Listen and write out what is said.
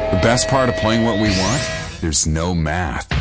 The best part of playing what we want? There's no math.